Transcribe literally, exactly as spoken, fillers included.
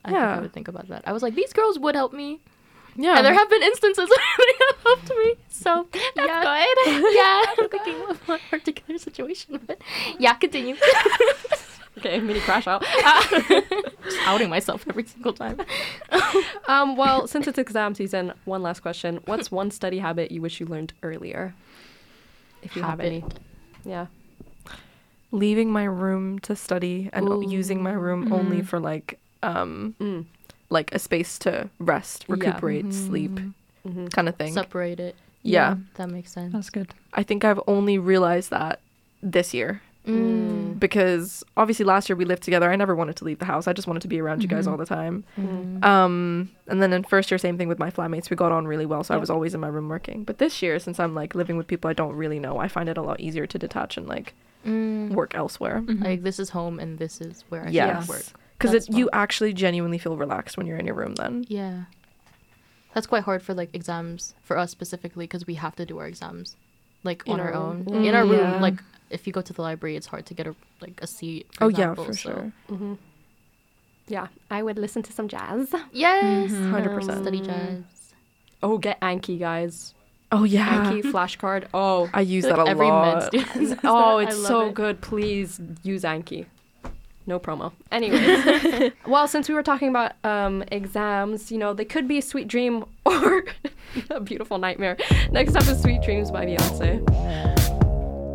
I Yeah. think I would think about that. I was like, these girls would help me. Yeah. And there have been instances where they have helped me. So, That's yeah. good. Yeah, I'm thinking of one particular situation. But yeah, continue. Okay, mini crash out. Just outing myself every single time. Um, well, since it's exam season, one last question. What's one study habit you wish you learned earlier? If you have Habit. any. Yeah. Leaving my room to study and Ooh. using my room only Mhm. for like um Mm. like a space to rest, Yeah. recuperate, sleep Mm-hmm. kind of thing. Separate it. Yeah. That makes sense. That's good. I think I've only realized that this year Mm. because obviously last year we lived together. I never wanted to leave the house. I just wanted to be around you guys Mhm. all the time. Mm. Um, and then in first year, same thing with my flatmates. We got on really well, so I Yeah. was always in my room working. But this year, since I'm like living with people I don't really know, I find it a lot easier to detach and like Mm. work elsewhere. Like, this is home and this is where I Yes, should work. because That's you fun. actually genuinely feel relaxed when you're in your room. Then Yeah. That's quite hard for, like, exams, for us specifically, because we have to do our exams, like, In on our our own. room. In our Mm, room, yeah. like, if you go to the library, it's hard to get, a like, a seat, for oh yeah, example, for so- sure. Mm-hmm. Yeah, I would listen to some jazz. Yes! Mhm. Hundred percent. Study jazz. Oh, get Anki, guys. Oh yeah, Anki flashcard. Oh, I use Like, that a every med lot. student does oh, that. it's I love so it. good. Please use Anki. No promo. Anyways, well, since we were talking about um, exams, you know, they could be a sweet dream or a beautiful nightmare. Next up is Sweet Dreams by Beyonce.